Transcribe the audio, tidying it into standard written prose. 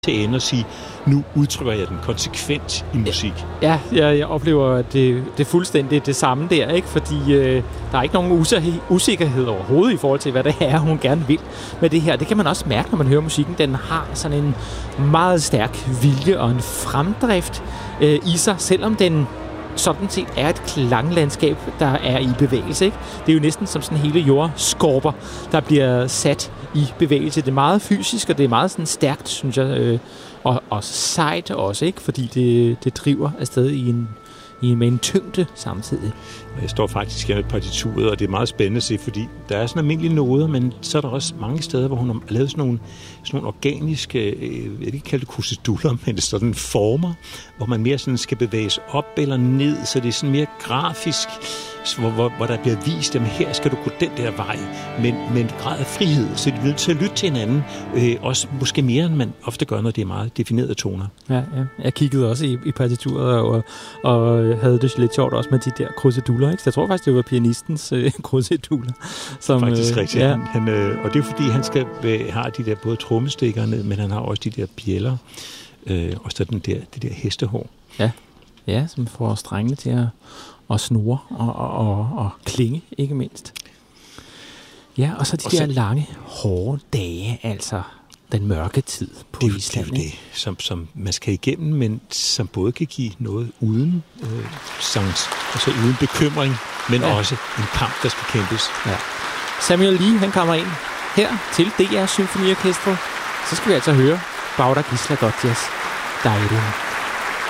til ende og sige, nu udtrykker jeg den konsekvent i musik. Ja, jeg oplever, at det er fuldstændig det samme der, ikke? Fordi der er ikke nogen usikkerhed overhovedet i forhold til, hvad det er, hun gerne vil med det her. Det kan man også mærke, når man hører musikken. Den har sådan en meget stærk vilje og en fremdrift i sig, selvom den sådan set er et klanglandskab, der er i bevægelse, ikke? Det er jo næsten som sådan hele jordskorper, der bliver sat i bevægelse. Det er meget fysisk, og det er meget sådan stærkt, synes jeg, og sejt også, ikke? Fordi det driver afsted med en tyngde samtidig. Jeg står faktisk her med partituret, og det er meget spændende at se, fordi der er sådan almindelige noder, men så er der også mange steder, hvor hun har lavet sådan nogle organiske, jeg vil ikke kalde det kruseduller, men det er sådan former, hvor man mere sådan skal bevæges op eller ned, så det er sådan mere grafisk, hvor der bliver vist, at her skal du gå den der vej, men med en grad af frihed, så de er nødt til at lytte til hinanden, også måske mere, end man ofte gør, når det er meget definerede toner. Ja. Jeg kiggede også i partituret og havde det lidt sjovt også med de der kruseduller, ikke? Så jeg tror faktisk, det var pianistens kruseduller. Faktisk rigtigt. Ja. Og det er fordi, han har de der både trommestikkerne, men han har også de der bjælder, og så det der hestehår. Ja, som får strengene til at snurre og klinge, ikke mindst. Ja, og så de der lange, hårde dage, altså den mørke tid på Island. Det er det, som man skal igennem, men som både kan give noget uden altså uden bekymring, men også en kamp, der skal kæmpes. Ja. Samuel Lee, han kommer ind her til DR Symfoniorkestret. Så skal vi altså høre Bára Gísladóttirs Dærin.